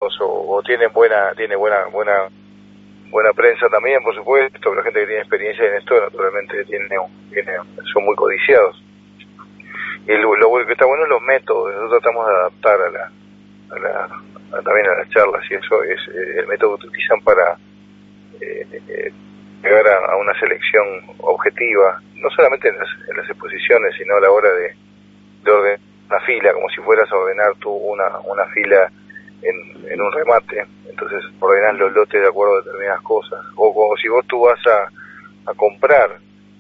lejos, o tienen buena prensa también, por supuesto, pero la gente que tiene experiencia en esto naturalmente son muy codiciados. Y lo que está bueno es los métodos. Nosotros tratamos de adaptar también a las charlas, y eso es el método que utilizan para llegar a una selección objetiva, no solamente en las exposiciones, sino a la hora de ordenar una fila, como si fueras a ordenar tú una fila en un remate. Entonces ordenás los lotes de acuerdo a determinadas cosas, o como si tú vas a comprar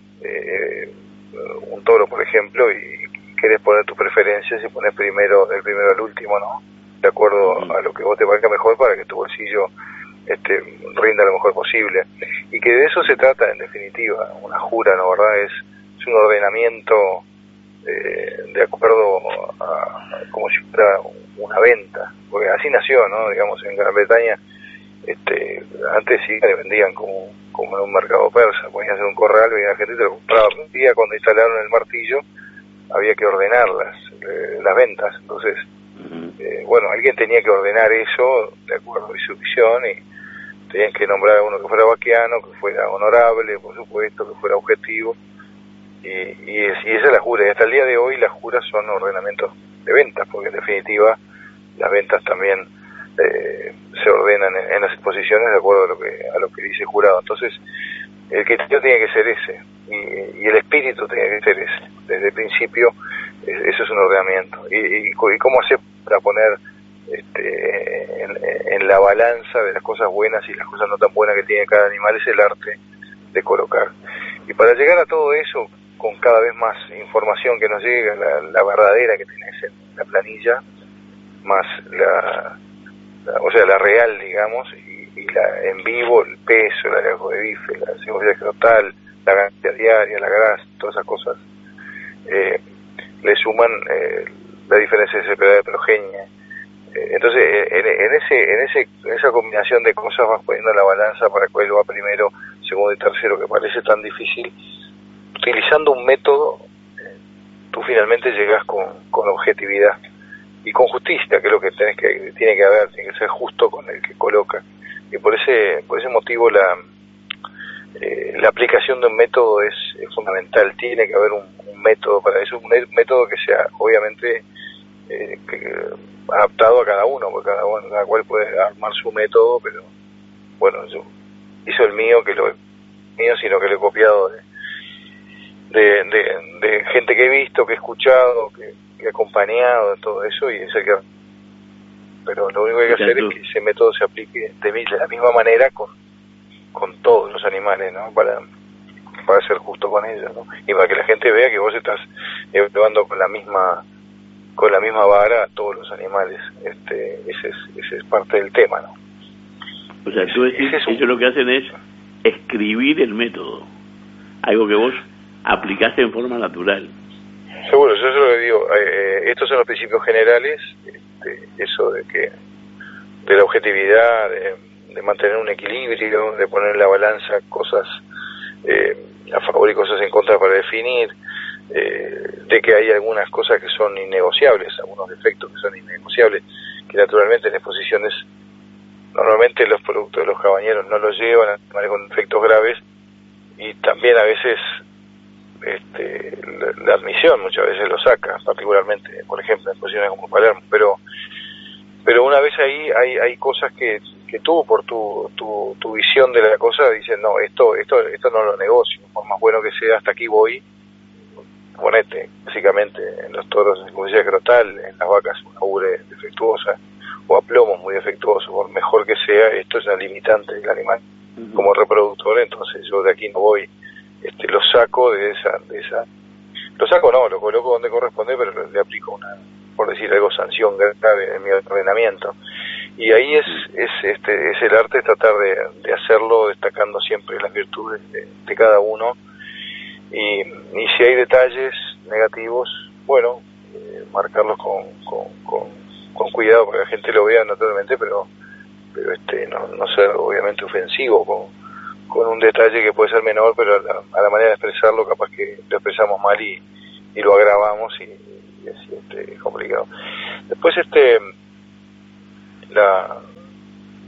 un toro, por ejemplo, y querés poner tus preferencias y pones del primero al último, ¿no? De acuerdo a lo que vos te parezca mejor para que tu bolsillo rinda lo mejor posible. Y que de eso se trata, en definitiva, una jura, ¿no? ¿Verdad? Es un ordenamiento de acuerdo a como si fuera una venta, porque así nació, ¿no? Digamos, en Gran Bretaña, antes sí le vendían como en un mercado persa, ponían hacer un corral, venía la gente y te lo compraba. Un día, cuando instalaron el martillo, había que ordenar las ventas. Entonces, bueno, alguien tenía que ordenar eso de acuerdo a su visión, y tenían que nombrar a uno que fuera vaquiano, que fuera honorable, por supuesto, que fuera objetivo, y esa es la jura. Y hasta el día de hoy las juras son ordenamientos de ventas, porque en definitiva las ventas también se ordenan en las exposiciones de acuerdo a lo que dice el jurado. Entonces, el criterio tiene que ser ese, y el espíritu tiene que ser ese. Desde el principio, eso es un ordenamiento. ¿Y cómo hacer para poner en la balanza de las cosas buenas y las cosas no tan buenas que tiene cada animal? Es el arte de colocar. Y para llegar a todo eso, con cada vez más información que nos llega, la verdadera que tenés en la planilla, más la real, digamos, y la en vivo, el peso, el alejo de bife, la cebolla escrotal, la ganancia diaria, la grasa, todas esas cosas, le suman la diferencia de separidad de progenie. Entonces, en esa combinación de cosas vas poniendo la balanza para cuál va primero, segundo y tercero, que parece tan difícil. Utilizando un método, tú finalmente llegas con objetividad y con justicia, que es lo que tiene que haber, tiene que ser justo con el que coloca. Y por ese motivo la aplicación de un método es fundamental. Tiene que haber un método para eso, un método que sea obviamente adaptado a cada uno, porque cada cual puede armar su método, pero bueno, yo hizo el mío, sino que lo he copiado de gente que he visto, que he escuchado, que he acompañado, de todo eso, y es el que... Pero lo único que hay que hacer es que ese método se aplique de la misma manera con todos los animales, ¿no? Para ser justo con ellos, ¿no? Y para que la gente vea que vos estás evaluando con la misma vara a todos los animales. Ese es parte del tema, ¿no? O sea, tú decís, ellos lo que hacen es escribir el método, algo que vos aplicaste en forma natural. Seguro, yo es lo que digo. Estos son los principios generales, eso de la objetividad, de mantener un equilibrio, de poner en la balanza cosas a favor y cosas en contra para definir, de que hay algunas cosas que son innegociables, algunos defectos que son innegociables, que naturalmente en exposiciones normalmente los productos de los cabañeros no los llevan, con defectos graves, y también a veces la admisión muchas veces lo saca, particularmente, por ejemplo, en posiciones como Palermo, pero una vez ahí hay cosas que tú, por tu visión de la cosa, dicen, no, esto no lo negocio, por más bueno que sea, hasta aquí voy. Ponete, básicamente, en los toros, como decía Crotal, en las vacas una ubre defectuosa, o a plomos muy defectuosos, por mejor que sea, esto es una limitante del animal como reproductor, entonces yo de aquí no voy. Lo saco de esa, lo saco no, lo coloco donde corresponde, pero le aplico por decir algo, sanción grave en mi ordenamiento. Y ahí es el arte, tratar de hacerlo destacando siempre las virtudes de cada uno, y si hay detalles negativos, bueno, marcarlos con cuidado para que la gente lo vea naturalmente, pero no ser obviamente ofensivo con un detalle que puede ser menor, pero a la manera de expresarlo capaz que lo expresamos mal y lo agravamos, y así es complicado. Después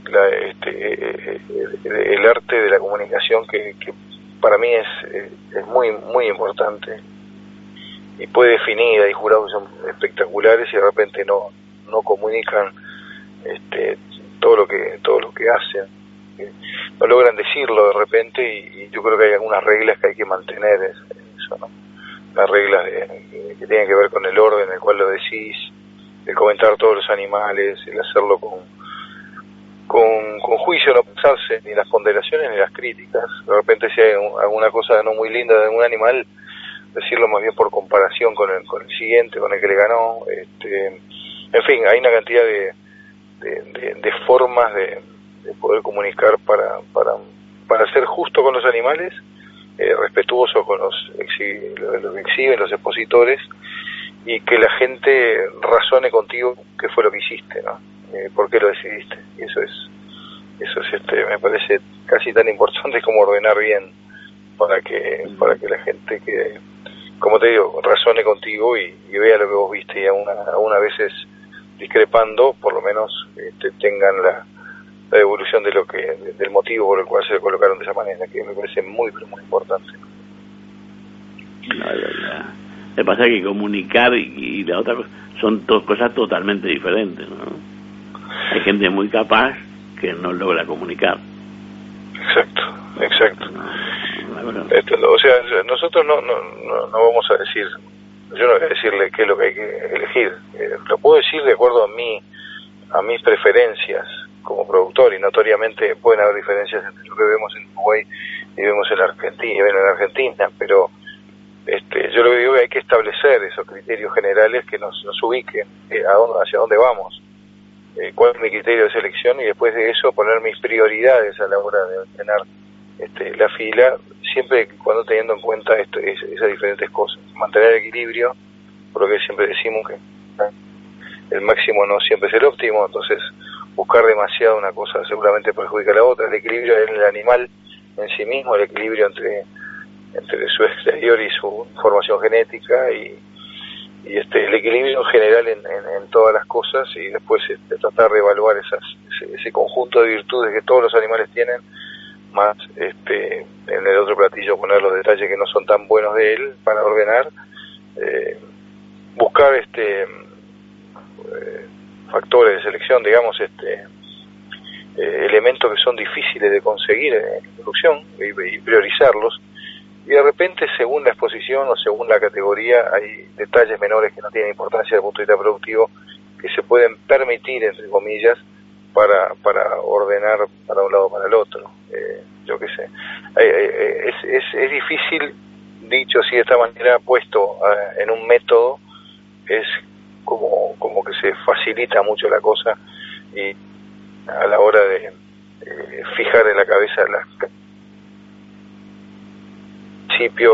el arte de la comunicación que para mí es muy muy importante y puede definir. Hay jurados que son espectaculares y de repente no comunican todo lo que hacen, no logran decirlo de repente, y yo creo que hay algunas reglas que hay que mantener eso, ¿no? Las reglas que tienen que ver con el orden en el cual lo decís, el comentar todos los animales, el hacerlo con juicio, no pasarse ni las ponderaciones ni las críticas. De repente si hay alguna cosa no muy linda de un animal, decirlo más bien por comparación con el siguiente, con el que le ganó. En fin, hay una cantidad de formas de poder comunicar para ser justo con los animales, respetuoso con los que exhiben, los expositores, y que la gente razone contigo qué fue lo que hiciste, ¿no? ¿Por qué lo decidiste? Y eso es me parece casi tan importante como ordenar bien, para que la gente que, como te digo, razone contigo y vea lo que vos viste, y aún a veces discrepando, por lo menos tengan la devolución del motivo por el cual se colocaron de esa manera, que me parece muy, pero muy importante. Lo que pasa es que comunicar y la otra cosa son dos cosas totalmente diferentes, ¿no? Hay gente muy capaz que no logra comunicar. Exacto. O sea, nosotros no vamos a decir, yo no voy a decirle qué es lo que hay que elegir. Lo puedo decir de acuerdo a mis preferencias como productor, y notoriamente pueden haber diferencias entre lo que vemos en Uruguay y vemos en Argentina, pero yo lo que digo es que hay que establecer esos criterios generales que nos ubiquen hacia dónde vamos, cuál es mi criterio de selección, y después de eso poner mis prioridades a la hora de ordenar la fila, siempre cuando teniendo en cuenta esas diferentes cosas, mantener el equilibrio, por lo que siempre decimos que el máximo no siempre es el óptimo, entonces buscar demasiado una cosa seguramente perjudica a la otra. El equilibrio en el animal en sí mismo, el equilibrio entre su exterior y su formación genética, y el equilibrio en general en todas las cosas, y después tratar de evaluar ese conjunto de virtudes que todos los animales tienen, más en el otro platillo poner los detalles que no son tan buenos de él para ordenar, buscar factores de selección, digamos, elementos que son difíciles de conseguir en la producción, y priorizarlos, y de repente según la exposición o según la categoría hay detalles menores que no tienen importancia desde el punto de vista productivo, que se pueden permitir, entre comillas, para ordenar para un lado o para el otro. Yo qué sé, es difícil, dicho así de esta manera, puesto en un método, es como que se facilita mucho la cosa, y a la hora de fijar en la cabeza las principios.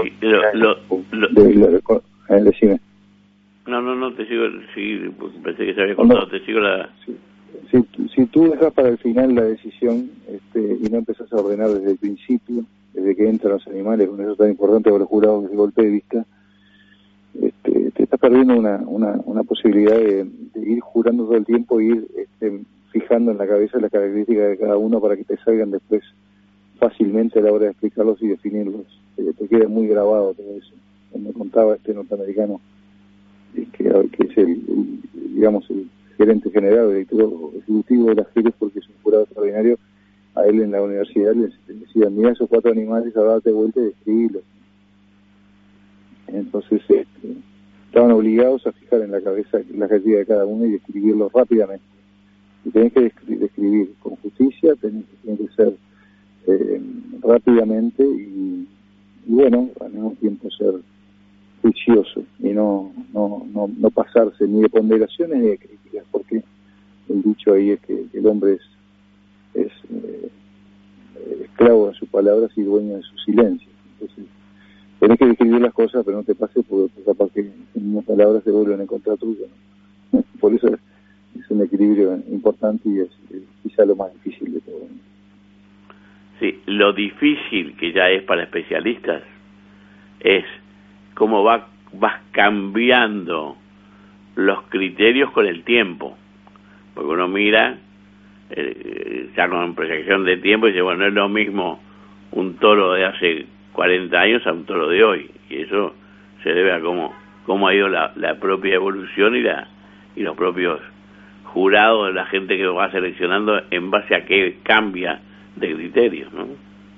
Decime. No, te sigo, sí, pensé que se había cortado, te sigo la... Si tú dejas para el final la decisión y no empezás a ordenar desde el principio, desde que entran los animales, con eso tan importante para los jurados, que es el golpe de vista, te estás perdiendo una posibilidad de ir jurando todo el tiempo, y ir fijando en la cabeza las características de cada uno para que te salgan después fácilmente a la hora de explicarlos y definirlos. Te queda muy grabado todo eso. Como contaba norteamericano, que es el gerente general, director ejecutivo de las FIRES, porque es un jurado extraordinario, a él en la universidad le decían: mira esos 4 animales, ahora date vuelta y describirlos. Entonces estaban obligados a fijar en la cabeza la característica de cada uno y describirlos rápidamente. Y tenés que describir con justicia, tiene que ser rápidamente y bueno, al mismo tiempo ser juicioso y no pasarse ni de ponderaciones ni de críticas, porque el dicho ahí es que el hombre es esclavo de sus palabras y dueño de su silencio. Entonces tenés que describir las cosas, pero no te pases, porque capaz que en unas palabras se vuelven en contra tuyo, ¿no? Por eso es un equilibrio importante y es quizá lo más difícil de todo. Sí, lo difícil que ya es para especialistas es cómo vas cambiando los criterios con el tiempo, porque uno mira ya con proyección de tiempo, dice, bueno, no es lo mismo un toro de hace 40 años a un toro de hoy, y eso se debe a cómo ha ido la propia evolución y los propios jurados, la gente que va seleccionando en base a qué cambia de criterios, ¿no?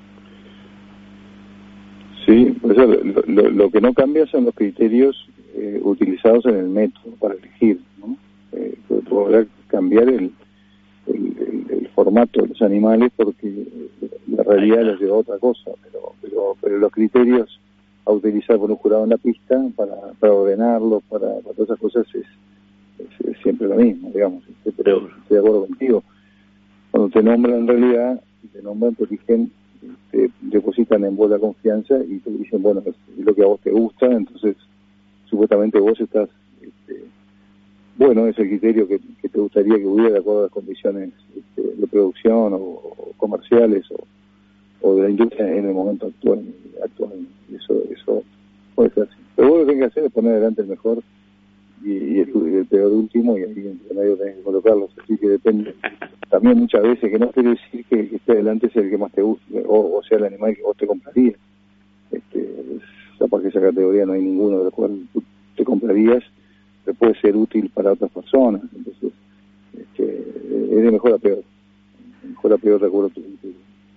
Sí, por eso lo que no cambia son los criterios utilizados en el método para elegir, ¿no? Podrá cambiar el formato de los animales porque la realidad los lleva a otra cosa, pero los criterios a utilizar por un jurado en la pista para ordenarlo, para todas esas cosas es siempre lo mismo, digamos. Pero estoy de acuerdo contigo. Cuando te nombran en realidad, te nombran, te eligen, te depositan en vos la confianza y te dicen, bueno, es lo que a vos te gusta, entonces supuestamente vos estás, bueno, es el criterio que te gustaría que hubiera de acuerdo a las condiciones de producción o comerciales o de la industria en el momento actual. Eso puede ser así. Pero vos lo que tenés que hacer es poner adelante el mejor y el peor último, y ahí entre medio tenés que colocarlos, así que depende. También muchas veces, que no quiere decir que el que esté adelante es el que más te guste, o sea el animal que vos te comprarías. Capaz que esa categoría no hay ninguno de los cuales tú te comprarías, pero puede ser útil para otras personas. Entonces, es de mejor a peor. Mejor a peor de acuerdo a tu criterio.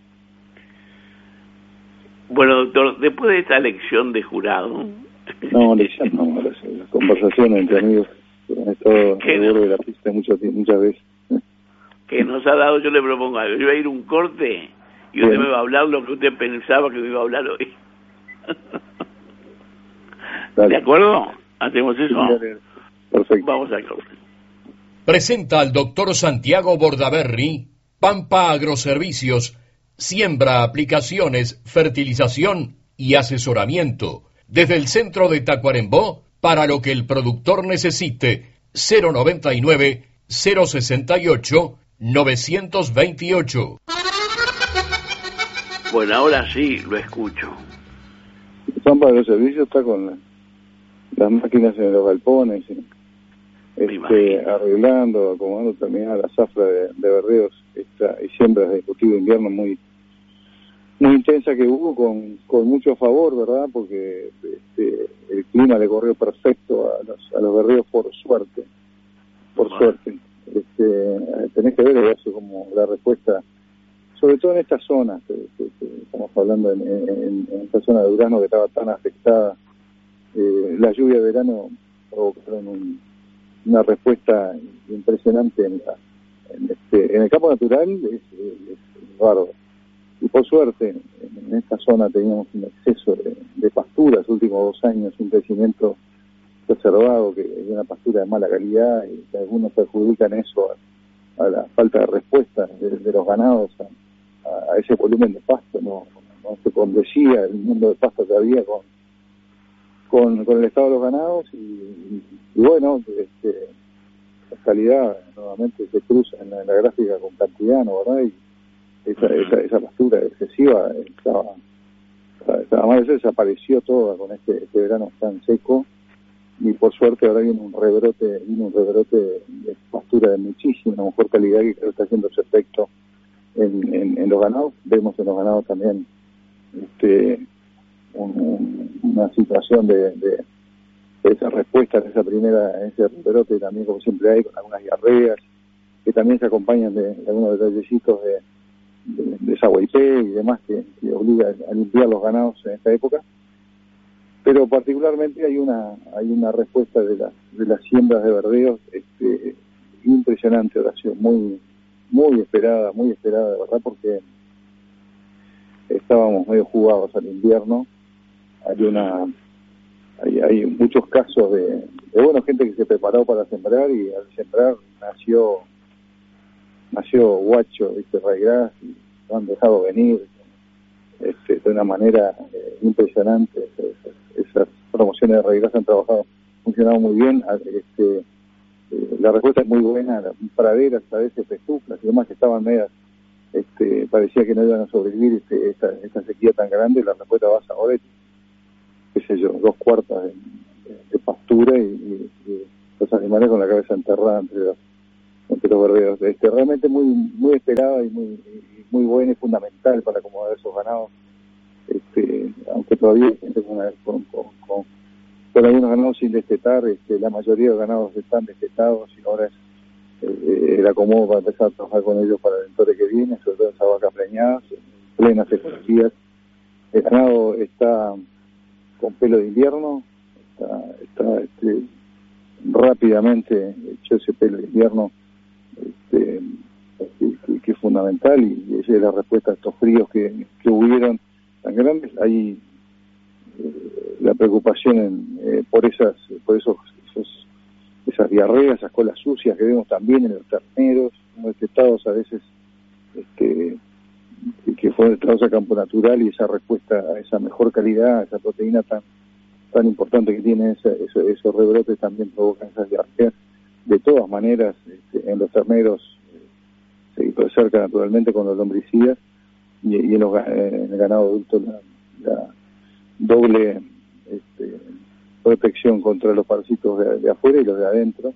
Bueno, doctor, después de esta lección de jurado... No, lección no, las conversaciones entre amigos han estado a bordo de la pista muchas veces. Que nos ha dado, yo le propongo algo, yo voy a ir un corte y usted me va a hablar lo que usted pensaba que me iba a hablar hoy. ¿De acuerdo? ¿Hacemos eso? Dale. Perfecto. Vamos al corte. Presenta al doctor Santiago Bordaberry, Pampa Agroservicios, siembra, aplicaciones, fertilización y asesoramiento. Desde el centro de Tacuarembó, para lo que el productor necesite, 099-068-928. Bueno, ahora sí lo escucho. Pampa Agroservicios está con las máquinas en los galpones, arreglando, acomodando, terminando la zafra de berreos y siembras de cultivo de invierno muy intensa que hubo con mucho favor, ¿verdad? Porque el clima le corrió perfecto a los berreos por suerte. Tenés que ver eso como la respuesta, sobre todo en esta zona, que estamos hablando en esta zona de Durazno que estaba tan afectada. La lluvia de verano provocaron una respuesta impresionante en el campo natural, es bárbaro. Y por suerte, en esta zona teníamos un exceso de pasturas, los últimos 2 años, un crecimiento exacerbado, que es una pastura de mala calidad, y que algunos perjudican eso a la falta de respuesta de los ganados a ese volumen de pasto. No se condecía el mundo de pasto que había con el estado de los ganados, y bueno, la calidad nuevamente se cruza en la gráfica con Cantillano, ¿verdad? Y esa pastura excesiva estaba mal, eso desapareció toda con este verano tan seco, y por suerte ahora viene un rebrote de pastura de muchísima mejor calidad, que creo que está haciendo ese efecto en los ganados. Vemos en los ganados también una situación de esa respuesta en ese rebrote, también como siempre hay, con algunas diarreas que también se acompañan de algunos detallecitos de desagüe y demás que obliga a limpiar los ganados en esta época. Pero particularmente hay una respuesta de las siembras de verdeos impresionante, Horacio, muy esperada, de verdad, porque estábamos medio jugados al invierno. Hay muchos casos de gente que se preparó para sembrar, y al sembrar nació guacho, raigras, y lo han dejado venir de una manera impresionante. Esas promociones de raigras han funcionado muy bien. La respuesta es muy buena. Las praderas a veces pestucas y demás que estaban medias, parecía que no iban a sobrevivir esta sequía tan grande. La respuesta va a ahora, qué sé yo, 2/4 de pastura y los animales con la cabeza enterrada entre los verderos. Realmente muy esperada y muy buena y fundamental para acomodar esos ganados. Aunque todavía hay gente con algunos ganados sin destetar, la mayoría de los ganados están destetados y ahora es el acomodo para empezar a trabajar con ellos para el ventore que viene, sobre todo esas vacas preñadas, plenas ecologías. El ganado está con pelo de invierno, está rápidamente hecho ese pelo de invierno, que es fundamental, y esa es la respuesta a estos fríos que hubieron tan grandes. Hay la preocupación por esas diarreas, esas colas sucias que vemos también en los terneros, muy detectados a veces, que fueron detectados a campo natural, y esa respuesta a esa mejor calidad, a esa proteína tan importante que tiene esos rebrotes, también provocan esas diarreas. De todas maneras, en los terneros se hizo de cerca naturalmente con los lombricidas, y en el ganado adulto la doble protección contra los parásitos de afuera y los de adentro.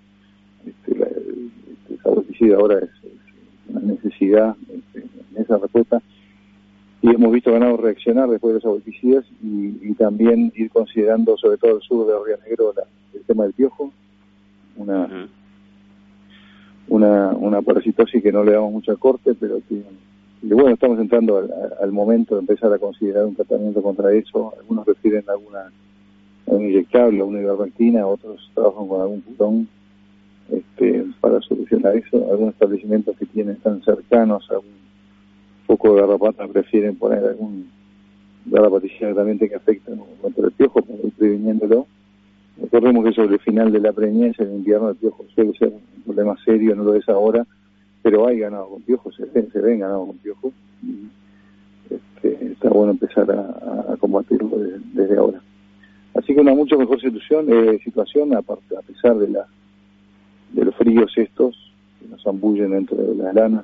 El saboticida ahora es una necesidad en esa respuesta, y hemos visto ganado reaccionar después de los saboticidas, y también ir considerando, sobre todo al sur de Río Negro, el tema del piojo, una parasitosis que no le damos mucha corte, pero que bueno, estamos entrando al momento de empezar a considerar un tratamiento contra eso. Algunos refieren a alguna inyectable, una ivermectina, otros trabajan con algún putón para solucionar eso. Algunos establecimientos que están cercanos a un foco de garrapata prefieren poner algún garrapaticida también que afecta contra el piojo para ir previniéndolo. Recordemos que sobre el final de la preñez, en invierno, el piojo suele ser un problema serio, no lo es ahora, pero hay ganado con piojo, se ven ganado con piojo, y está bueno empezar a combatirlo desde ahora. Así que una mucho mejor situación a pesar de los fríos estos que nos zambullen dentro de las lanas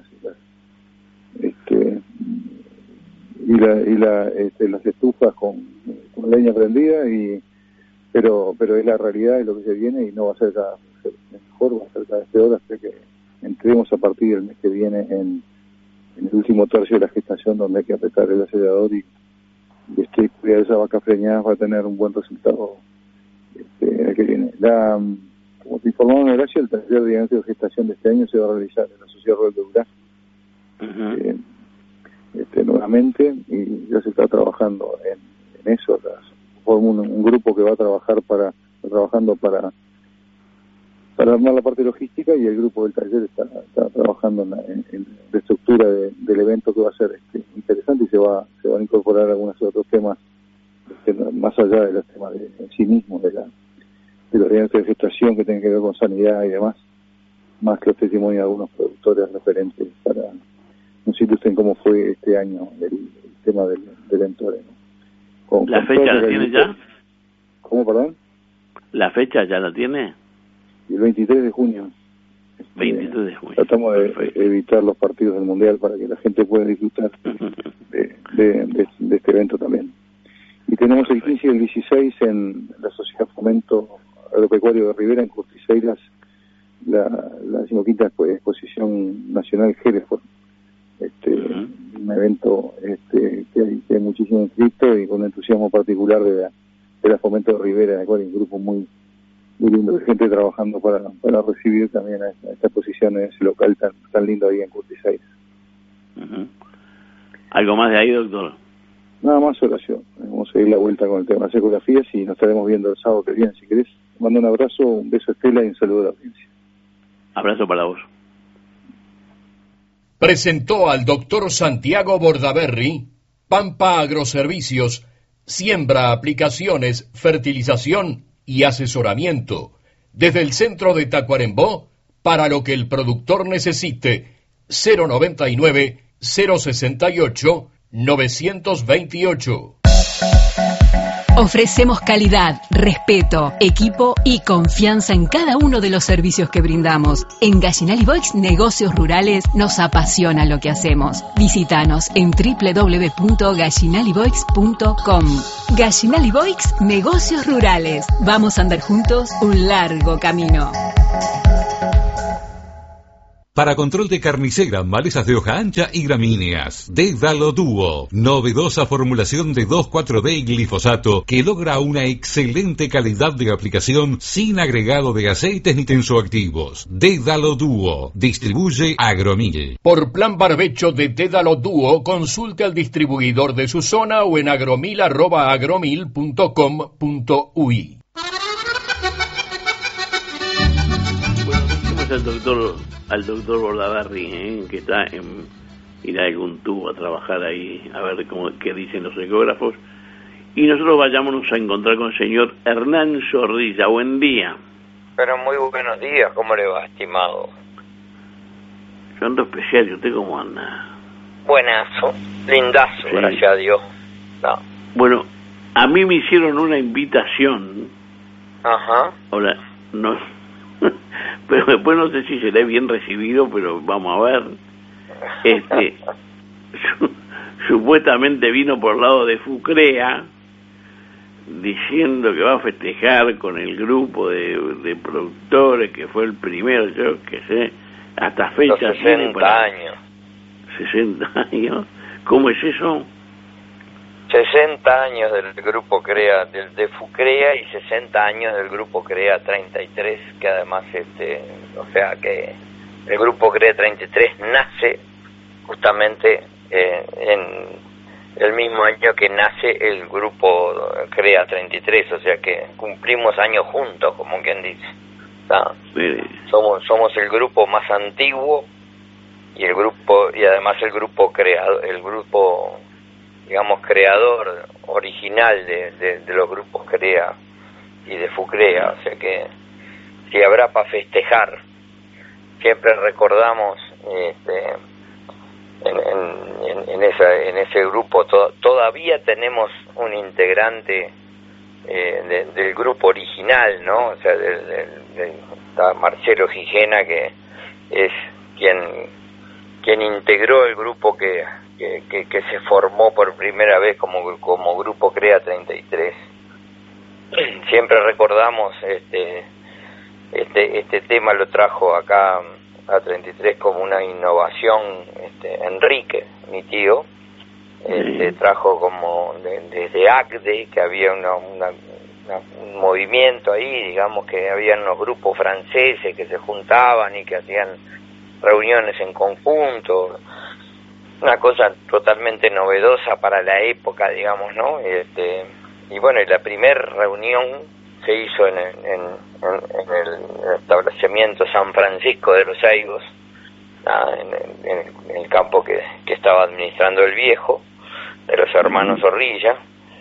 y las estufas con leña prendida, pero es la realidad de lo que se viene, y no va a ser cada vez mejor, va a ser cada vez peor, hasta que entremos a partir del mes que viene en el último tercio de la gestación, donde hay que apretar el acelerador y cuidar esas vacas preñadas va a tener un buen resultado el que viene. Como te informaron, Horacio, el taller de diagnóstico de gestación de este año se va a realizar en la Sociedad Rural de Durazno, nuevamente, y ya se está trabajando en eso. Forma un grupo que va a trabajar trabajando para armar la parte logística, y el grupo del taller está trabajando en la estructura del evento, que va a ser interesante, y se van a incorporar algunos otros temas más allá de los temas en sí mismos de los diagnósticos de gestación que tienen que ver con sanidad y demás, más que los testimonios de algunos productores referentes, para nos ilustren cómo fue este año el tema del ventore, ¿no? ¿La fecha la tiene ya? ¿Cómo, perdón? ¿La fecha ya la tiene? El 23 de junio. 23 de junio. Tratamos de evitar los partidos del Mundial para que la gente pueda disfrutar de este evento también. Y tenemos el 15 y el 16 en la Sociedad Fomento Agropecuario de Rivera, en Curtiseiras, la 15ª Exposición Nacional Hereford. Un evento que hay muchísimo inscrito, y con un entusiasmo particular de la Fomento de Rivera, en el cual hay un grupo muy lindo de gente trabajando para recibir también a esta exposición en ese local tan lindo ahí en Curtiseiras. ¿Algo más de ahí, doctor? Nada más, Horacio. Vamos a seguir la vuelta con el tema de las ecografías, y nos estaremos viendo el sábado que viene, si querés. Mando un abrazo, un beso a Estela y un saludo a la audiencia. Abrazo para vos. Presentó al doctor Santiago Bordaberry, Pampa Agroservicios, siembra, aplicaciones, fertilización y asesoramiento. Desde el centro de Tacuarembó, para lo que el productor necesite. 099-068-928. Ofrecemos calidad, respeto, equipo y confianza en cada uno de los servicios que brindamos. En Gallinal y Boix Negocios Rurales nos apasiona lo que hacemos. Visítanos en www.gallinaliboix.com. Gallinal y Boix Negocios Rurales. Vamos a andar juntos un largo camino. Para control de carnicera, malezas de hoja ancha y gramíneas. Dédalo Dúo. Novedosa formulación de 2,4-D y glifosato que logra una excelente calidad de aplicación sin agregado de aceites ni tensoactivos. Dédalo Dúo. Distribuye Agromil. Por plan barbecho de Dédalo Dúo, consulte al distribuidor de su zona o en agromil@agromil.com.uy. Al doctor Bordaberry, que está en algún tubo a trabajar ahí, a ver qué dicen los ecógrafos, y nosotros vayámonos a encontrar con el señor Hernán Zorrilla. Buen día. Pero muy buenos días, ¿cómo le va, estimado? Yo ando especial, ¿y usted cómo anda? Buenazo, lindazo, sí. Gracias a Dios. No. Bueno, a mí me hicieron una invitación. Ajá. Ahora, no... pero después no sé si seré bien recibido, pero vamos a ver. Supuestamente vino por el lado de Fucrea diciendo que va a festejar con el grupo de productores, que fue el primero, yo que sé, hasta fecha. Los 60 años. 60 años. ¿Cómo es eso? 60 años del grupo CREA, de Fucrea, y 60 años del grupo CREA 33, que además, o sea que el grupo CREA 33 nace justamente en el mismo año que nace el grupo CREA 33, o sea que cumplimos años juntos, como quien dice. Somos el grupo más antiguo y además el grupo creador, el grupo, digamos, creador original de los grupos CREA y de Fucrea, o sea que si habrá para festejar. Siempre recordamos en ese grupo, todavía tenemos un integrante del grupo original, ¿no? O sea, está Marcelo Gijena, que es quien integró el grupo que se formó por primera vez como grupo CREA 33. Siempre recordamos este tema, lo trajo acá a 33 como una innovación Enrique, mi tío. Trajo como desde ACDE, que había un movimiento ahí, digamos que habían unos grupos franceses que se juntaban y que hacían reuniones en conjunto, una cosa totalmente novedosa para la época, digamos, ¿no? Y bueno, y la primera reunión se hizo en el establecimiento San Francisco de los Aigos, en el campo que estaba administrando el viejo, de los hermanos Zorrilla,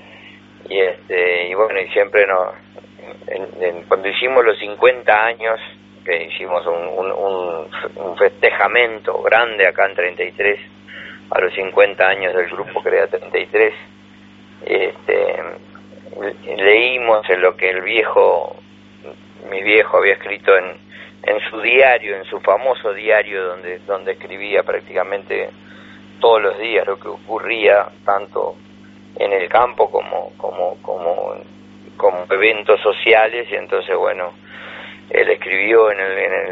y bueno, y siempre cuando hicimos los 50 años, que hicimos un festejamento grande acá en 33, a los 50 años del grupo CREA 33, leímos en lo que mi viejo había escrito en su diario, en su famoso diario donde escribía prácticamente todos los días lo que ocurría, tanto en el campo como eventos sociales. Y entonces, bueno, él escribió en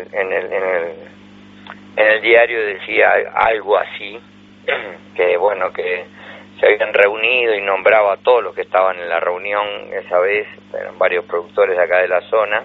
el diario, decía algo así, que bueno, que se habían reunido y nombraba a todos los que estaban en la reunión esa vez, eran varios productores de acá de la zona.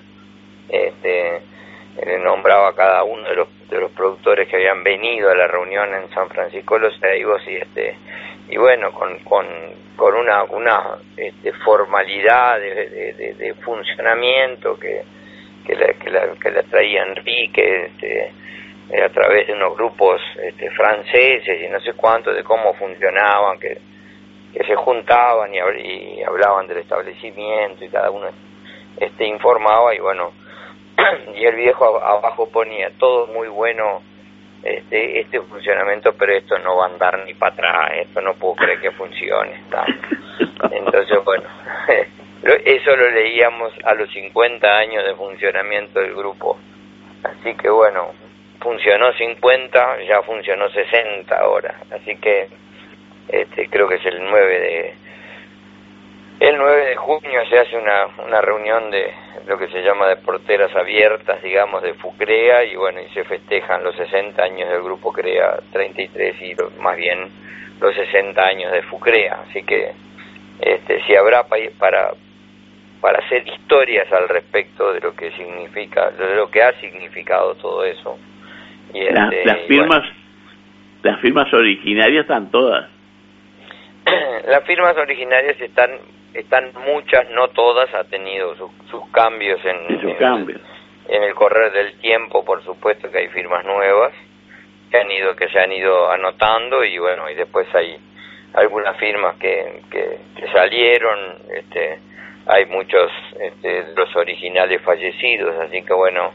Él nombraba a cada uno de los productores que habían venido a la reunión en San Francisco de los Aigos, y bueno, con una formalidad de funcionamiento que la traía Enrique, a través de unos grupos franceses y no sé cuánto, de cómo funcionaban, que se juntaban y hablaban del establecimiento, y cada uno informaba, y bueno, y el viejo abajo ponía todo muy bueno, este funcionamiento, pero esto no va a andar ni para atrás, esto no puedo creer que funcione. Entonces, bueno, eso lo leíamos a los 50 años de funcionamiento del grupo. Así que bueno, funcionó 50, ya funcionó 60 ahora. Así que creo que es el 9 El 9 de junio se hace una reunión de lo que se llama de porteras abiertas, digamos, de FUCREA, y bueno, y se festejan los 60 años del Grupo CREA 33 y más bien los 60 años de FUCREA. Así que si habrá para hacer historias al respecto de lo que significa, de lo que ha significado todo eso. Y las firmas originarias están todas. Las firmas originarias están muchas, no todas, ha tenido sus cambios en el correr del tiempo. Por supuesto que hay firmas nuevas que se han ido anotando, y bueno, y después hay algunas firmas que salieron, hay muchos de los originales fallecidos, así que bueno,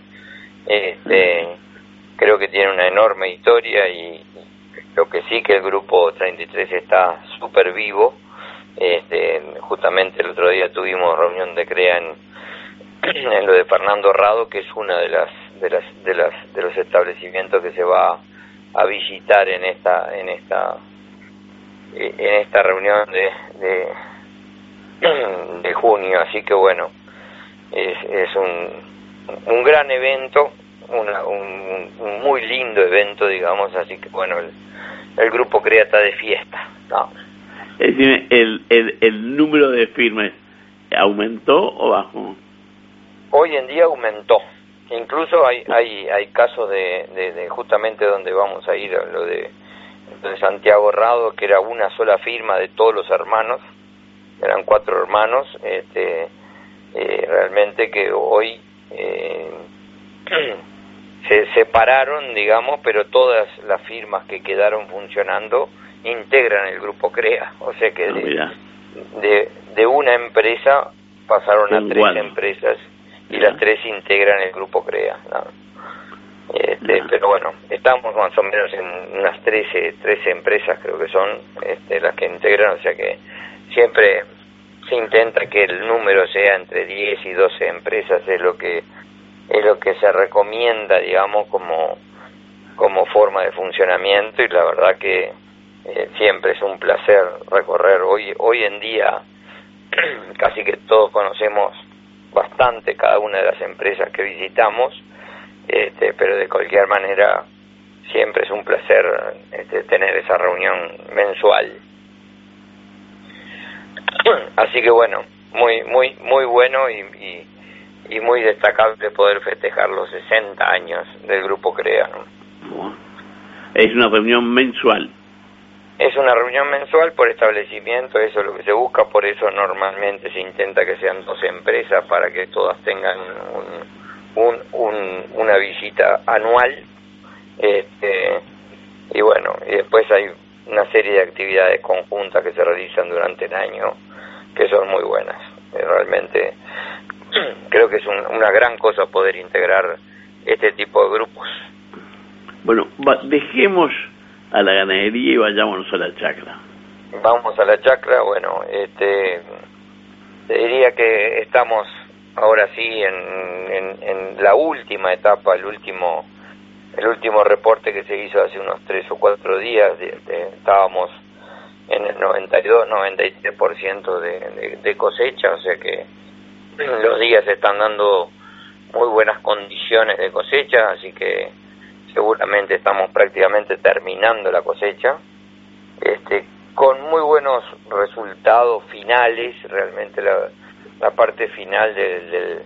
creo que tiene una enorme historia, y lo que sí, que el Grupo 33 está súper vivo. Justamente el otro día tuvimos reunión de CREA en lo de Fernando Rado, que es una de los establecimientos que se va a visitar en esta reunión de junio. Así que bueno, es un gran evento, un muy lindo evento, digamos. Así que bueno, el Grupo CREA está de fiesta, ¿no? Es decir, el número de firmas aumentó o bajó. Hoy en día aumentó. Incluso hay casos de justamente donde vamos a ir, lo de Santiago Rado, que era una sola firma de todos los hermanos, eran 4 hermanos, realmente que hoy se separaron, digamos, pero todas las firmas que quedaron funcionando integran el Grupo CREA, o sea que de una empresa pasaron a 3 empresas, y las 3 integran el Grupo CREA, ¿no? Pero bueno, estamos más o menos en unas 13 empresas, creo que son las que integran, o sea que siempre se intenta que el número sea entre 10 y 12 empresas, es lo que se recomienda, digamos, como forma de funcionamiento, y la verdad que siempre es un placer recorrer. Hoy en día casi que todos conocemos bastante cada una de las empresas que visitamos, pero de cualquier manera siempre es un placer tener esa reunión mensual. Así que bueno, muy bueno y muy destacable poder festejar los 60 años del Grupo CREA, ¿no? Es una reunión mensual. Es una reunión mensual por establecimiento, eso es lo que se busca, por eso normalmente se intenta que sean 2 empresas para que todas tengan una visita anual, y bueno, y después hay una serie de actividades conjuntas que se realizan durante el año que son muy buenas. Realmente creo que es una gran cosa poder integrar este tipo de grupos. Bueno, dejemos a la ganadería y vayámonos a la chacra. Vamos a la chacra. Bueno, te diría que estamos ahora sí en la última etapa, el último reporte que se hizo hace unos 3 o 4 días, estábamos en el 92-93% de cosecha, o sea que los días están dando muy buenas condiciones de cosecha, así que seguramente estamos prácticamente terminando la cosecha, con muy buenos resultados finales. Realmente la parte final de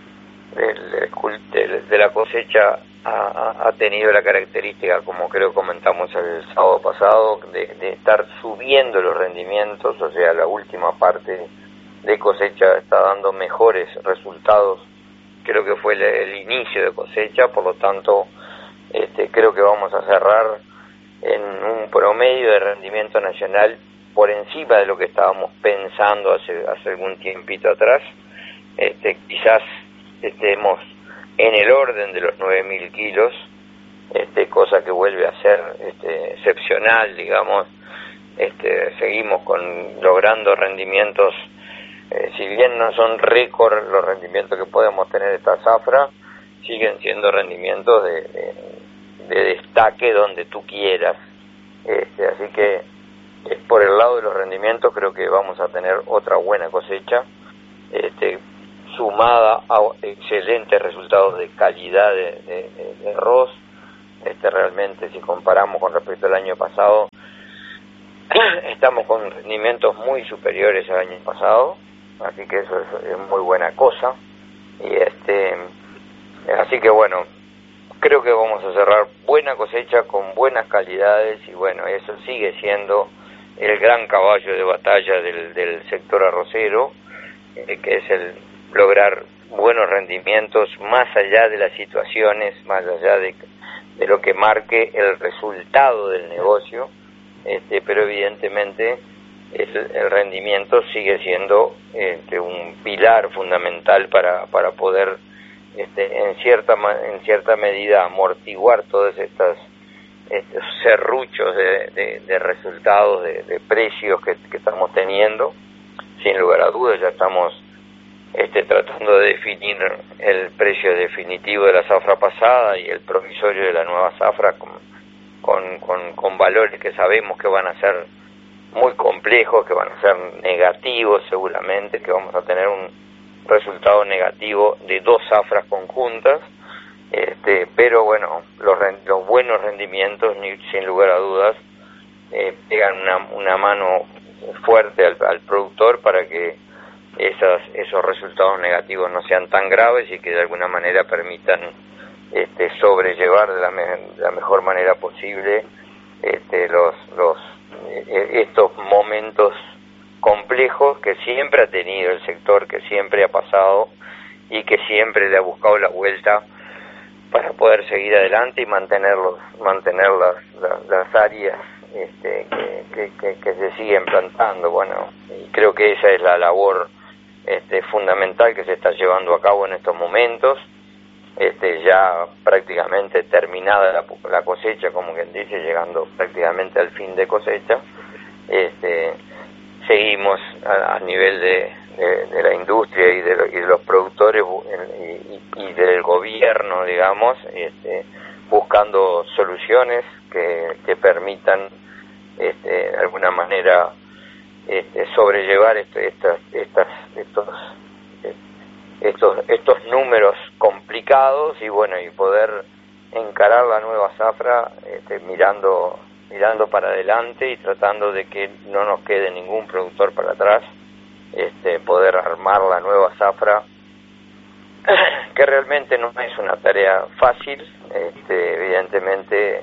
la cosecha ha tenido la característica, como creo comentamos el sábado pasado, de estar subiendo los rendimientos, o sea, la última parte de cosecha está dando mejores resultados, creo que fue el inicio de cosecha, por lo tanto creo que vamos a cerrar en un promedio de rendimiento nacional por encima de lo que estábamos pensando hace algún tiempito atrás. Quizás estemos en el orden de los 9.000 kilos, cosa que vuelve a ser excepcional, digamos. Seguimos logrando rendimientos, si bien no son récord los rendimientos que podemos tener esta zafra, siguen siendo rendimientos de destaque donde tú quieras. Así que por el lado de los rendimientos creo que vamos a tener otra buena cosecha, sumada a excelentes resultados de calidad de arroz. Realmente, si comparamos con respecto al año pasado, estamos con rendimientos muy superiores al año pasado, así que eso es muy buena cosa. Y así que bueno, creo que vamos a cerrar buena cosecha con buenas calidades, y bueno, eso sigue siendo el gran caballo de batalla del sector arrocero, que es el lograr buenos rendimientos más allá de las situaciones, más allá de lo que marque el resultado del negocio, pero evidentemente el rendimiento sigue siendo un pilar fundamental para poder en cierta medida amortiguar todos estos serruchos de resultados, de precios que estamos teniendo. Sin lugar a dudas ya estamos tratando de definir el precio definitivo de la zafra pasada y el provisorio de la nueva zafra con valores que sabemos que van a ser muy complejos, que van a ser negativos seguramente, que vamos a tener un resultado negativo de 2 zafras conjuntas, pero bueno, los buenos rendimientos sin lugar a dudas pegan una mano fuerte al productor para que esos resultados negativos no sean tan graves y que de alguna manera permitan sobrellevar de la mejor manera posible estos momentos complejos que siempre ha tenido el sector, que siempre ha pasado y que siempre le ha buscado la vuelta para poder seguir adelante y mantener las áreas que se siguen plantando. Bueno, y creo que esa es la labor fundamental que se está llevando a cabo en estos momentos, ya prácticamente terminada la cosecha, como quien dice, llegando prácticamente al fin de cosecha. Seguimos a nivel de la industria y de los productores y del gobierno, digamos, buscando soluciones que permitan de alguna manera sobrellevar estos números complicados y bueno, y poder encarar la nueva zafra mirando para adelante y tratando de que no nos quede ningún productor para atrás, poder armar la nueva zafra, que realmente no es una tarea fácil. Evidentemente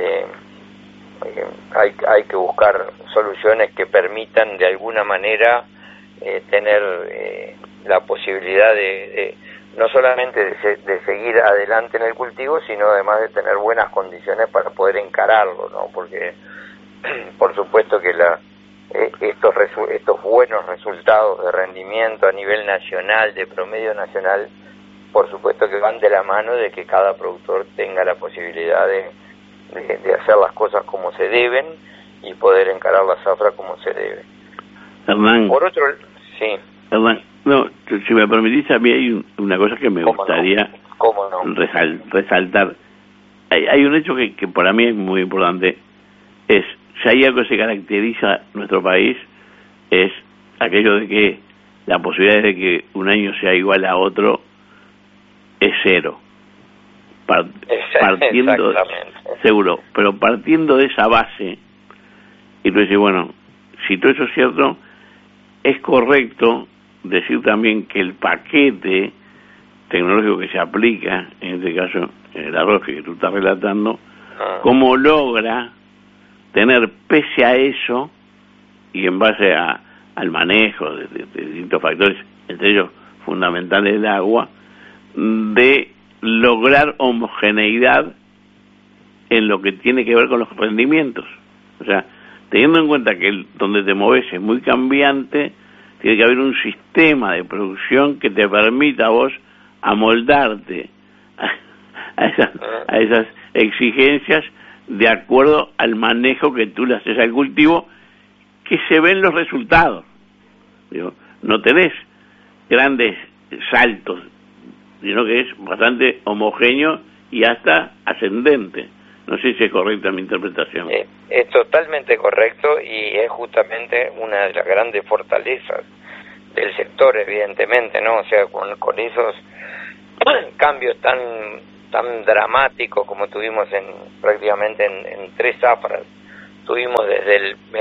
hay que buscar soluciones que permitan de alguna manera tener la posibilidad de no solamente de seguir adelante en el cultivo, sino además de tener buenas condiciones para poder encararlo, ¿no? Porque por supuesto que estos buenos resultados de rendimiento a nivel nacional, de promedio nacional, por supuesto que van de la mano de que cada productor tenga la posibilidad de hacer las cosas como se deben y poder encarar la zafra como se debe. Hernán, por otro, sí. Hernán, no, si me permitís, a mí hay una cosa que me gustaría resaltar. Hay un hecho que para mí es muy importante, es, si hay algo que se caracteriza nuestro país, es aquello de que la posibilidad de que un año sea igual a otro es cero. Partiendo, seguro, pero partiendo de esa base, y tú dices, bueno, si todo eso es cierto, es correcto decir también que el paquete tecnológico que se aplica, en este caso en el arroz que tú estás relatando, cómo logra tener, pese a eso, y en base al manejo de distintos factores, entre ellos fundamentales el agua, de lograr homogeneidad en lo que tiene que ver con los rendimientos. O sea, teniendo en cuenta que donde te mueves es muy cambiante, tiene que haber un sistema de producción que te permita a vos amoldarte a esas exigencias de acuerdo al manejo que tú le haces al cultivo, que se ven los resultados. Digo, no tenés grandes saltos, sino que es bastante homogéneo y hasta ascendente. No sé si es correcta mi interpretación. Es totalmente correcto, y es justamente una de las grandes fortalezas del sector, evidentemente, ¿no? O sea, con esos cambios tan dramáticos como tuvimos prácticamente en 3 zafras, tuvimos desde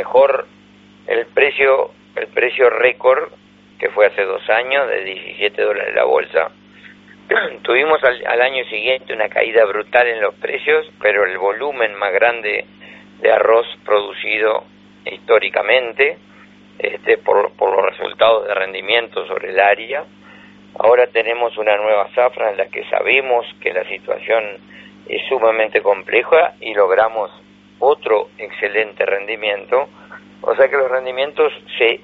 el precio récord, que fue hace 2 años, de $17 la bolsa. Tuvimos al año siguiente una caída brutal en los precios, pero el volumen más grande de arroz producido históricamente, por los resultados de rendimiento sobre el área. Ahora tenemos una nueva zafra en la que sabemos que la situación es sumamente compleja y logramos otro excelente rendimiento. O sea que los rendimientos se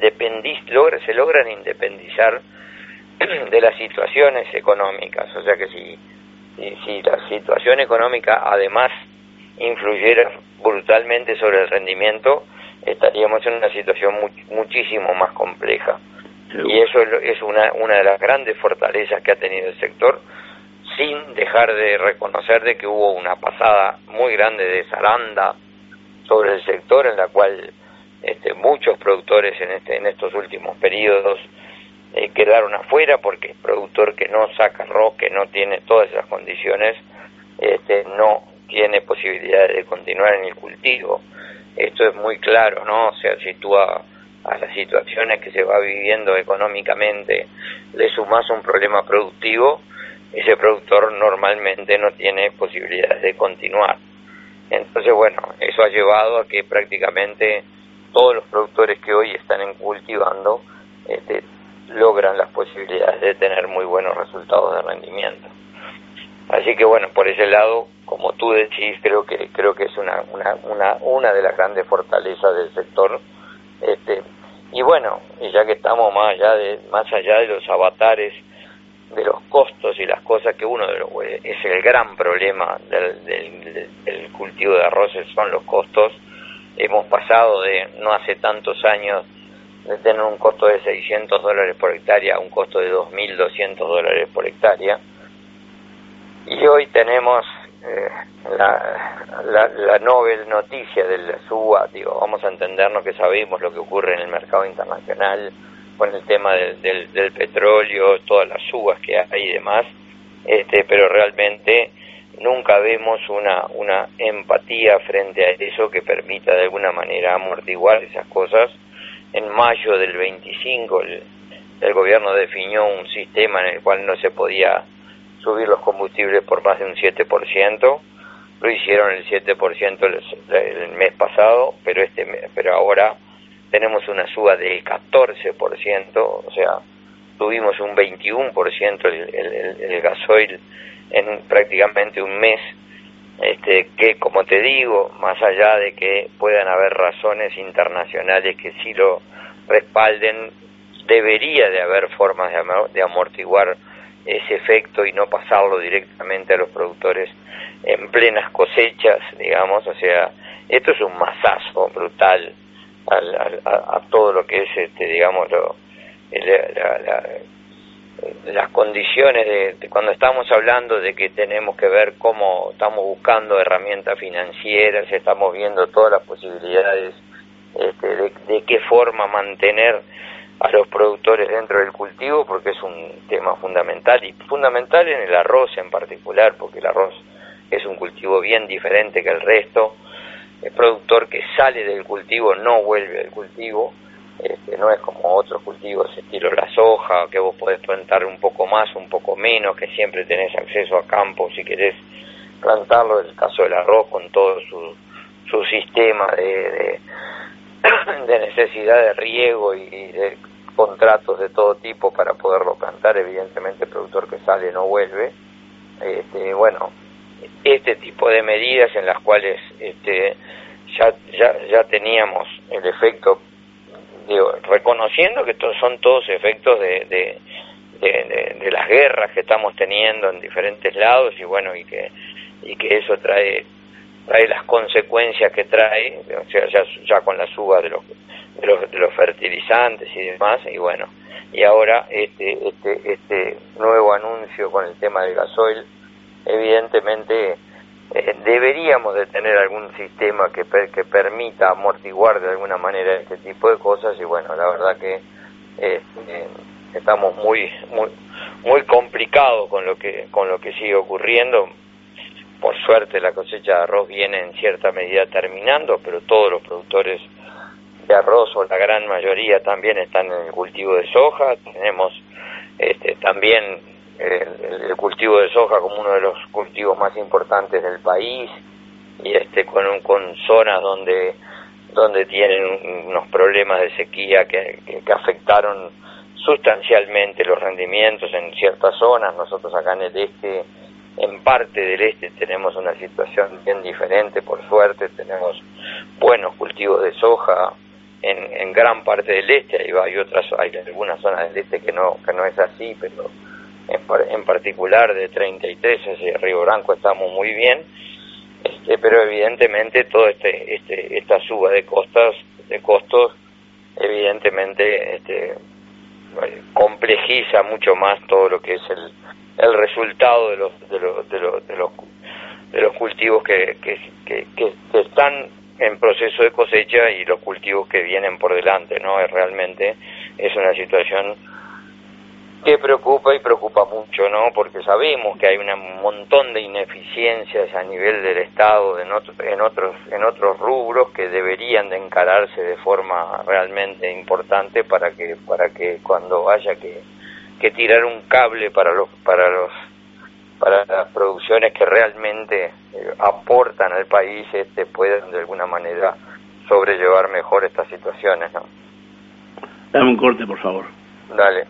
logran independizar de las situaciones económicas. O sea que si la situación económica además influyera brutalmente sobre el rendimiento, estaríamos en una situación muchísimo más compleja. Y eso es una de las grandes fortalezas que ha tenido el sector, sin dejar de reconocer de que hubo una pasada muy grande de zaranda sobre el sector, en la cual muchos productores en estos últimos periodos quedaron afuera, porque el productor que no saca arroz, que no tiene todas esas condiciones, no tiene posibilidades de continuar en el cultivo. Esto es muy claro, ¿no? O sea, si tú a las situaciones que se va viviendo económicamente le sumas un problema productivo, ese productor normalmente no tiene posibilidades de continuar. Entonces, bueno, eso ha llevado a que prácticamente todos los productores que hoy están cultivando logran las posibilidades de tener muy buenos resultados de rendimiento. Así que bueno, por ese lado, como tú decís, creo que es una de las grandes fortalezas del sector. Y bueno, y ya que estamos más allá de los avatares de los costos y las cosas, que es el gran problema del cultivo de arroces, son los costos. Hemos pasado de no hace tantos años de tener un costo de $600 por hectárea a un costo de $2.200 por hectárea, y hoy tenemos la novel noticia de la suba. Vamos a entendernos que sabemos lo que ocurre en el mercado internacional con el tema del petróleo, todas las subas que hay y demás, pero realmente nunca vemos una empatía frente a eso que permita de alguna manera amortiguar esas cosas. En mayo del 25 el gobierno definió un sistema en el cual no se podía subir los combustibles por más de un 7%, lo hicieron el 7% el mes pasado, pero ahora tenemos una suba del 14%, o sea, tuvimos un 21% el gasoil en prácticamente un mes, que, como te digo, más allá de que puedan haber razones internacionales que sí lo respalden, debería de haber formas de amortiguar ese efecto y no pasarlo directamente a los productores en plenas cosechas, digamos. O sea, esto es un mazazo brutal a todo lo que es, digamos, las condiciones de cuando estamos hablando de que tenemos que ver cómo estamos buscando herramientas financieras, estamos viendo todas las posibilidades de qué forma mantener a los productores dentro del cultivo, porque es un tema fundamental, y fundamental en el arroz en particular, porque el arroz es un cultivo bien diferente que el resto. El productor que sale del cultivo no vuelve al cultivo, no es como otros cultivos estilo la soja, que vos podés plantar un poco más, un poco menos, que siempre tenés acceso a campo si querés plantarlo. En el caso del arroz, con todo su sistema de necesidad de riego y de contratos de todo tipo para poderlo plantar, evidentemente el productor que sale no vuelve. Bueno, este tipo de medidas en las cuales ya teníamos el efecto, reconociendo que son todos efectos de las guerras que estamos teniendo en diferentes lados, y bueno, y que eso trae las consecuencias que trae, o sea, ya con la suba de los fertilizantes y demás. Y bueno, y ahora este nuevo anuncio con el tema del gasoil, evidentemente deberíamos de tener algún sistema que permita amortiguar de alguna manera este tipo de cosas, y bueno, la verdad que estamos muy complicados con lo que sigue ocurriendo. Por suerte la cosecha de arroz viene en cierta medida terminando, pero todos los productores de arroz, o la gran mayoría, también están en el cultivo de soja. Tenemos también el cultivo de soja como uno de los cultivos más importantes del país, y con zonas donde tienen unos problemas de sequía que afectaron sustancialmente los rendimientos en ciertas zonas. Nosotros acá en el este, en parte del este, tenemos una situación bien diferente, por suerte. Tenemos buenos cultivos de soja en gran parte del este. Hay algunas zonas del este que no es así, pero en particular de 33 hacia Río Branco estamos muy bien. Pero evidentemente todo esta suba de costos evidentemente complejiza mucho más todo lo que es el resultado de los cultivos que están en proceso de cosecha y los cultivos que vienen por delante, ¿no? Realmente es una situación que preocupa, y preocupa mucho, ¿no? Porque sabemos que hay un montón de ineficiencias a nivel del Estado en otros rubros que deberían de encararse de forma realmente importante para que cuando haya que tirar un cable para las producciones que realmente aportan al país, puedan de alguna manera sobrellevar mejor estas situaciones, ¿no? Dame un corte, por favor. Dale.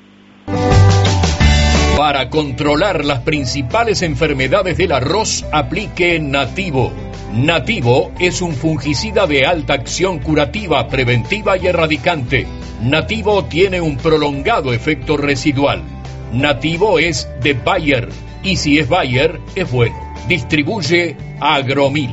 Para controlar las principales enfermedades del arroz, aplique Nativo. Nativo es un fungicida de alta acción curativa, preventiva y erradicante. Nativo tiene un prolongado efecto residual. Nativo es de Bayer, y si es Bayer, es bueno. Distribuye Agromil.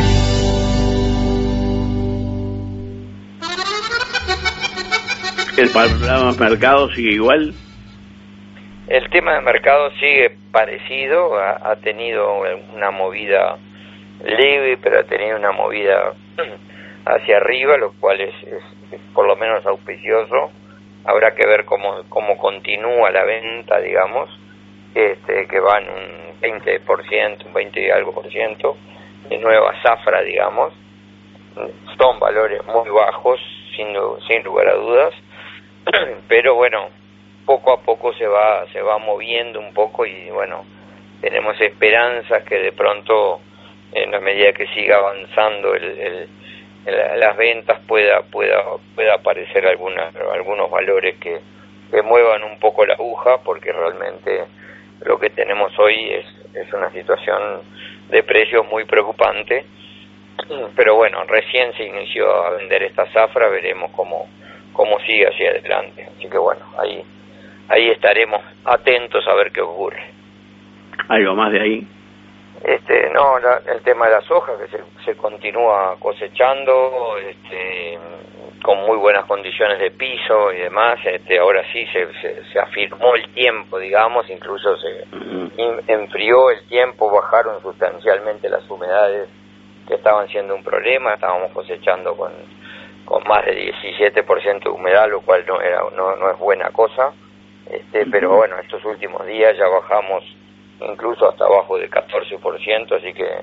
¿El panorama mercado sigue igual? El tema de mercado sigue parecido, ha tenido una movida leve, pero ha tenido una movida hacia arriba, lo cual es por lo menos auspicioso. Habrá que ver cómo continúa la venta, digamos, que van un 20%, un 20 y algo por ciento de nueva zafra, digamos. Son valores muy bajos, sin lugar a dudas, pero bueno, poco a poco se va moviendo un poco, y bueno, tenemos esperanzas que de pronto, en la medida que siga avanzando las ventas, pueda aparecer algunos valores que muevan un poco la aguja, porque realmente lo que tenemos hoy es una situación de precios muy preocupante. Pero bueno, recién se inició a vender esta zafra, veremos cómo sigue hacia adelante. Así que bueno, ahí estaremos atentos a ver qué ocurre. ¿Algo más de ahí? No, el tema de la soja, que se continúa cosechando, con muy buenas condiciones de piso y demás. Ahora sí se afirmó el tiempo, digamos, incluso se enfrió el tiempo, bajaron sustancialmente las humedades que estaban siendo un problema. Estábamos cosechando con más de 17% de humedad, lo cual no es buena cosa. Pero bueno, estos últimos días ya bajamos incluso hasta abajo del 14%, así que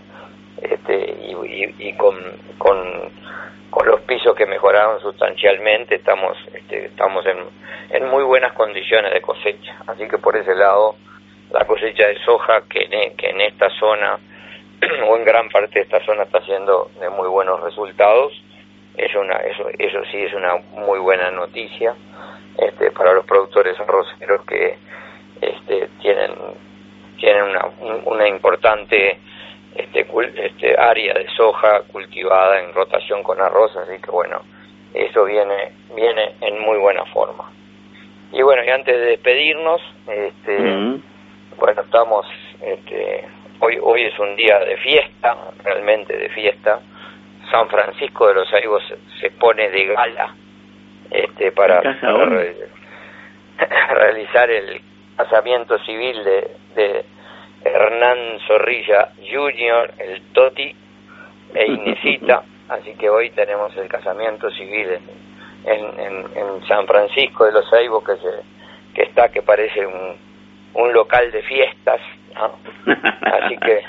y con los pisos que mejoraron sustancialmente, estamos en muy buenas condiciones de cosecha. Así que por ese lado, la cosecha de soja que en esta zona o en gran parte de esta zona está haciendo de muy buenos resultados. Eso sí es una muy buena noticia para los productores arroceros que tienen una importante área de soja cultivada en rotación con arroz, así que bueno, eso viene en muy buena forma. Y bueno, y antes de despedirnos, bueno, estamos hoy es un día de fiesta, realmente de fiesta. San Francisco de los Aigos se pone de gala para realizar el casamiento civil de Hernán Zorrilla Jr., el Toti e Inesita. Así que hoy tenemos el casamiento civil en San Francisco de los Ceibos, que parece un local de fiestas, ¿no? Así que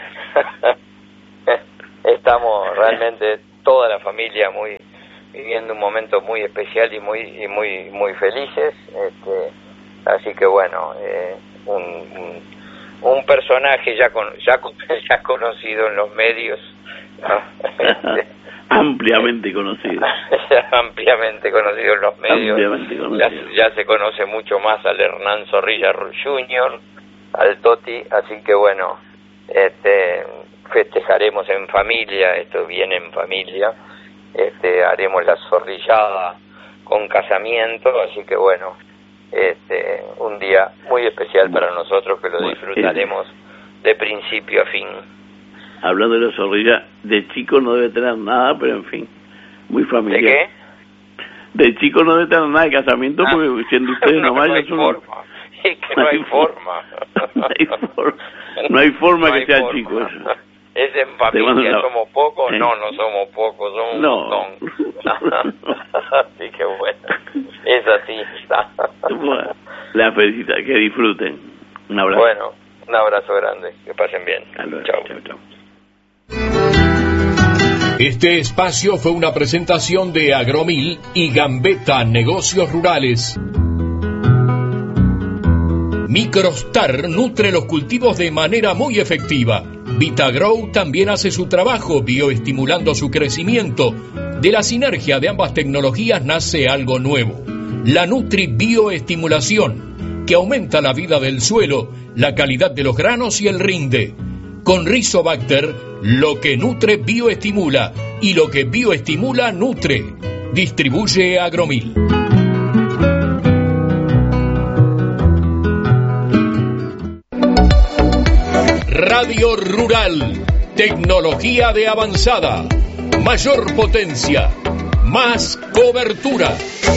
estamos realmente toda la familia viviendo un momento muy especial y muy felices. Así que bueno, un personaje ya conocido en los medios, ¿no? Ampliamente conocido. Ampliamente conocido en los medios. Ya se conoce mucho más al Hernán Zorrilla Jr., al Toti, así que bueno, festejaremos en familia, esto viene en familia, haremos la zorrillada con casamiento, así que bueno, un día muy especial para nosotros, que lo disfrutaremos de principio a fin. Hablando de la zorrilla, de chico no debe tener nada, pero en fin, muy familiar. ¿De qué? De chico no debe tener nada de casamiento, porque siendo ustedes nomás no hay forma. Es que no hay forma. No hay forma que sea chico eso. ¿Es en familia somos pocos? No somos pocos, somos un montón. Así que bueno, es así. Bueno, la felicita, que disfruten. Un abrazo. Bueno, un abrazo grande, que pasen bien. Chao. Este espacio fue una presentación de Agromil y Gambetta Negocios Rurales. Microstar nutre los cultivos de manera muy efectiva. Vitagrow también hace su trabajo bioestimulando su crecimiento. De la sinergia de ambas tecnologías nace algo nuevo: la Nutri Bioestimulación, que aumenta la vida del suelo, la calidad de los granos y el rinde. Con Rizobacter, lo que nutre bioestimula, y lo que bioestimula nutre. Distribuye Agromil. Radio Rural, tecnología de avanzada, mayor potencia, más cobertura.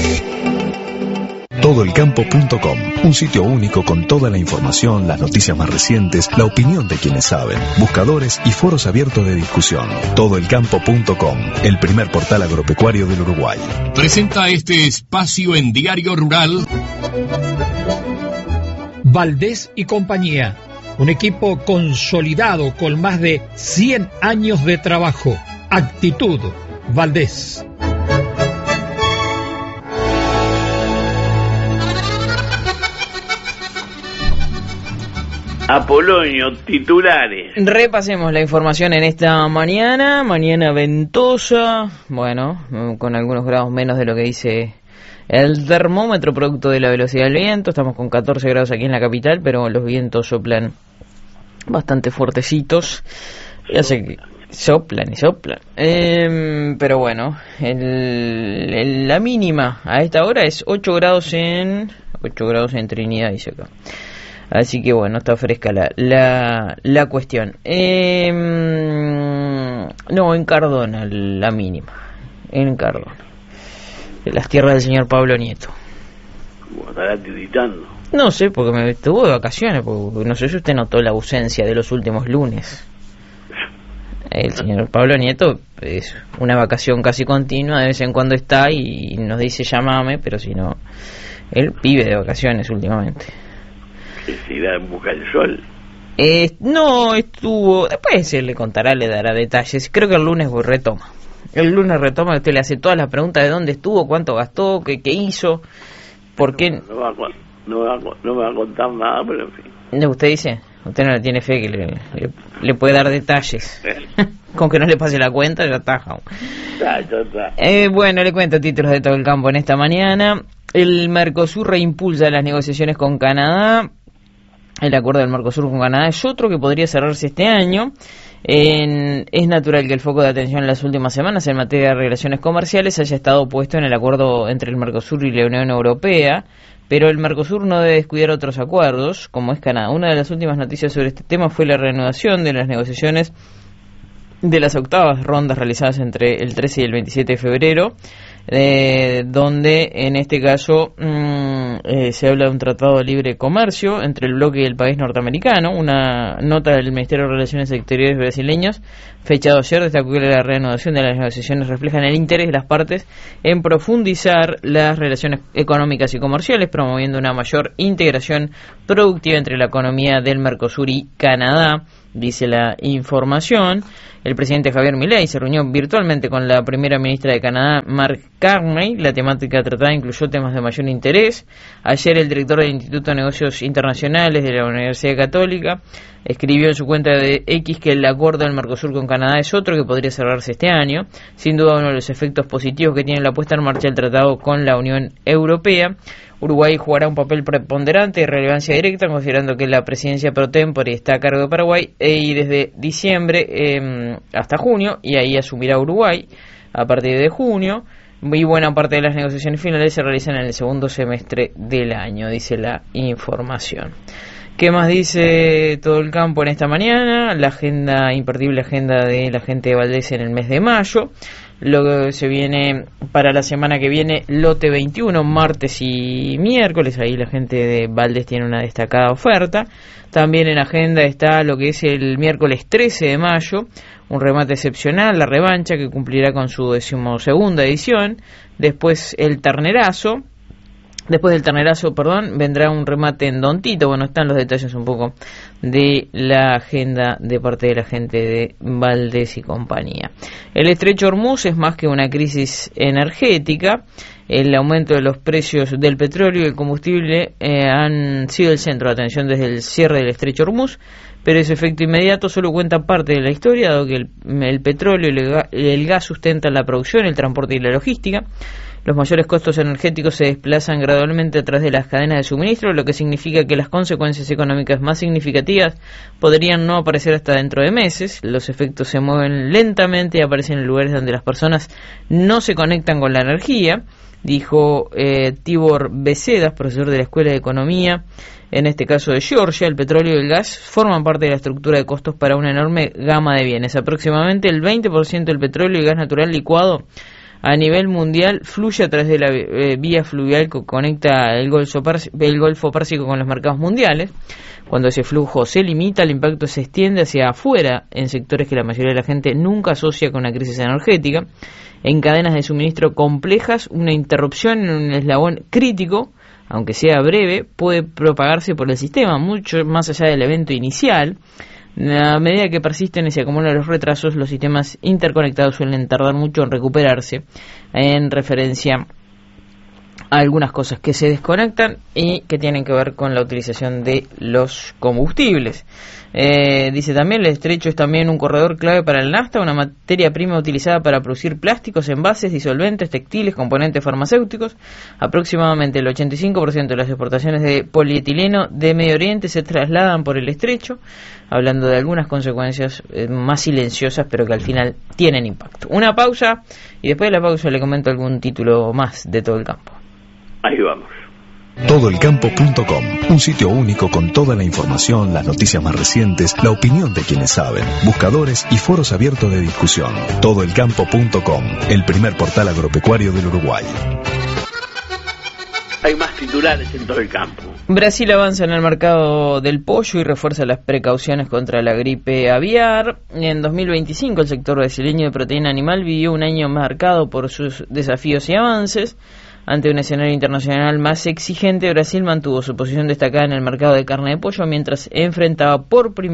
Todoelcampo.com, un sitio único con toda la información, las noticias más recientes, la opinión de quienes saben, buscadores y foros abiertos de discusión. Todoelcampo.com, el primer portal agropecuario del Uruguay. Presenta este espacio en Diario Rural. Valdés y compañía, un equipo consolidado con más de 100 años de trabajo. Actitud Valdés. Apolonio, titulares. Repasemos la información en esta mañana ventosa, bueno, con algunos grados menos de lo que dice el termómetro producto de la velocidad del viento. Estamos con 14 grados aquí en la capital, pero los vientos soplan bastante fuertecitos. Ya sé que soplan. Pero bueno, la mínima a esta hora es 8 grados en Trinidad, dice acá. Así que bueno, está fresca la cuestión. No, en Cardona la mínima. En Cardona. En las tierras del señor Pablo Nieto. ¿Estará tiritando? No sé, porque me estuvo de vacaciones. Porque no sé si usted notó la ausencia de los últimos lunes. El señor Pablo Nieto es una vacación casi continua. De vez en cuando está y nos dice llámame, pero si no, él vive de vacaciones últimamente. ¿Se irá en busca del sol? No, estuvo... Después se le contará, le dará detalles. Creo que el lunes retoma. Usted le hace todas las preguntas de dónde estuvo, cuánto gastó, qué hizo, por qué... No me va a contar nada, pero en fin. ¿Usted dice? Usted no le tiene fe que le puede dar detalles. Con que no le pase la cuenta, ya está. Bueno, le cuento títulos de todo el campo en esta mañana. El Mercosur reimpulsa las negociaciones con Canadá. El acuerdo del Mercosur con Canadá es otro que podría cerrarse este año. Es natural que el foco de atención en las últimas semanas en materia de relaciones comerciales haya estado puesto en el acuerdo entre el Mercosur y la Unión Europea, pero el Mercosur no debe descuidar otros acuerdos, como es Canadá. Una de las últimas noticias sobre este tema fue la reanudación de las negociaciones de las octavas rondas realizadas entre el 13 y el 27 de febrero donde en este caso se habla de un tratado de libre comercio entre el bloque y el país norteamericano. Una nota del Ministerio de Relaciones Exteriores brasileños fechado ayer destacó que la reanudación de las negociaciones reflejan el interés de las partes en profundizar las relaciones económicas y comerciales, promoviendo una mayor integración productiva entre la economía del Mercosur y Canadá, dice la información. El presidente Javier Milei se reunió virtualmente con la primera ministra de Canadá, Mark Carney. La temática tratada incluyó temas de mayor interés. Ayer el director del Instituto de Negocios Internacionales de la Universidad Católica escribió en su cuenta de X que el acuerdo del Mercosur con Canadá es otro que podría cerrarse este año. Sin duda uno de los efectos positivos que tiene la puesta en marcha del tratado con la Unión Europea. Uruguay jugará un papel preponderante de relevancia directa, considerando que la presidencia pro tempore está a cargo de Paraguay y desde diciembre hasta junio, y ahí asumirá Uruguay a partir de junio, y buena parte de las negociaciones finales se realizan en el segundo semestre del año, dice la información. ¿Qué más dice todo el campo en esta mañana? La agenda, imperdible agenda de la gente de Valdés en el mes de mayo. Lo que se viene para la semana que viene, lote 21, martes y miércoles. Ahí la gente de Valdés tiene una destacada oferta. También en agenda está lo que es el miércoles 13 de mayo, un remate excepcional, la revancha, que cumplirá con su 12ª edición. Después el ternerazo. Después del ternerazo, vendrá un remate en Don Tito. Bueno, están los detalles un poco de la agenda de parte de la gente de Valdés y compañía. El estrecho Hormuz es más que una crisis energética. El aumento de los precios del petróleo y el combustible han sido el centro de atención desde el cierre del estrecho Hormuz, pero ese efecto inmediato solo cuenta parte de la historia, dado que el petróleo y el gas sustentan la producción, el transporte y la logística. Los mayores costos energéticos se desplazan gradualmente a través de las cadenas de suministro, lo que significa que las consecuencias económicas más significativas podrían no aparecer hasta dentro de meses. Los efectos se mueven lentamente y aparecen en lugares donde las personas no se conectan con la energía, dijo Tibor Becedas, profesor de la Escuela de Economía, en este caso de Georgia. El petróleo y el gas forman parte de la estructura de costos para una enorme gama de bienes. Aproximadamente el 20% del petróleo y gas natural licuado a nivel mundial fluye a través de la vía fluvial que conecta el Golfo Pérsico con los mercados mundiales. Cuando ese flujo se limita, el impacto se extiende hacia afuera en sectores que la mayoría de la gente nunca asocia con una crisis energética. En cadenas de suministro complejas, una interrupción en un eslabón crítico, aunque sea breve, puede propagarse por el sistema, mucho más allá del evento inicial. A medida que persisten y se acumulan los retrasos, los sistemas interconectados suelen tardar mucho en recuperarse, en referencia a algunas cosas que se desconectan y que tienen que ver con la utilización de los combustibles. Dice también, el estrecho es también un corredor clave para el nafta, una materia prima utilizada para producir plásticos, envases, disolventes, textiles, componentes farmacéuticos. Aproximadamente el 85% de las exportaciones de polietileno de Medio Oriente se trasladan por el estrecho, hablando de algunas consecuencias más silenciosas, pero que al final tienen impacto. Una pausa, y después de la pausa le comento algún título más de todo el campo. Ahí vamos. Todoelcampo.com, un sitio único con toda la información, las noticias más recientes, la opinión de quienes saben, buscadores y foros abiertos de discusión. Todoelcampo.com, el primer portal agropecuario del Uruguay. Hay más titulares en todo el campo. Brasil avanza en el mercado del pollo y refuerza las precauciones contra la gripe aviar. En 2025 el sector brasileño de proteína animal vivió un año marcado por sus desafíos y avances. Ante un escenario internacional más exigente, Brasil mantuvo su posición destacada en el mercado de carne de pollo mientras enfrentaba por primera